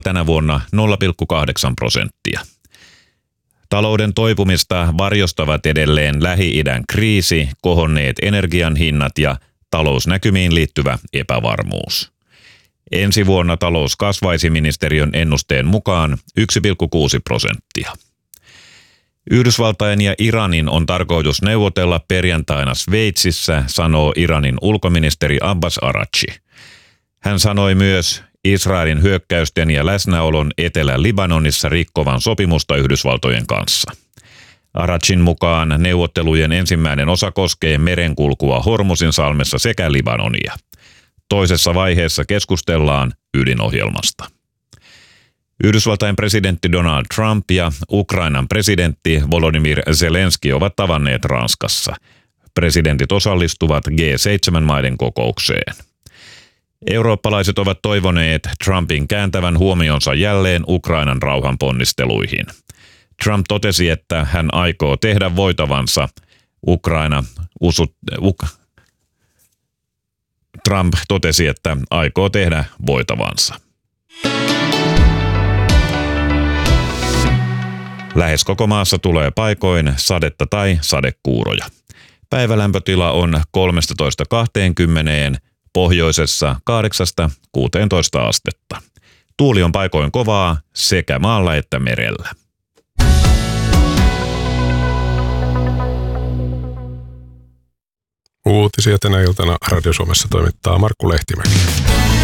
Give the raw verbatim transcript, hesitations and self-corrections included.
tänä vuonna nolla pilkku kahdeksan prosenttia. Talouden toipumista varjostavat edelleen Lähi-idän kriisi, kohonneet energian hinnat ja talousnäkymiin liittyvä epävarmuus. Ensi vuonna talous kasvaisi ministeriön ennusteen mukaan yksi pilkku kuusi prosenttia. Yhdysvaltain ja Iranin on tarkoitus neuvotella perjantaina Sveitsissä, sanoo Iranin ulkoministeri Abbas Araghchi. Hän sanoi myös Israelin hyökkäysten ja läsnäolon Etelä-Libanonissa rikkovan sopimusta Yhdysvaltojen kanssa. Araghchin mukaan neuvottelujen ensimmäinen osa koskee merenkulkua Hormuzin salmessa sekä Libanonia. Toisessa vaiheessa keskustellaan ydinohjelmasta. Yhdysvaltain presidentti Donald Trump ja Ukrainan presidentti Volodymyr Zelenski ovat tavanneet Ranskassa. Presidentit osallistuvat G seitsemän maiden kokoukseen. Eurooppalaiset ovat toivoneet Trumpin kääntävän huomionsa jälleen Ukrainan rauhanponnisteluihin. Trump totesi, että hän aikoo tehdä voitavansa Ukraina usut, Uk, Trump totesi, että aikoo tehdä voitavansa. Lähes koko maassa tulee paikoin sadetta tai sadekuuroja. Päivälämpötila on kolmetoista kaksikymmentä, pohjoisessa kahdeksasta kuuteentoista astetta. Tuuli on paikoin kovaa sekä maalla että merellä. Uutisia tänä iltana Radio Suomessa toimittaa Markku Lehtimäki.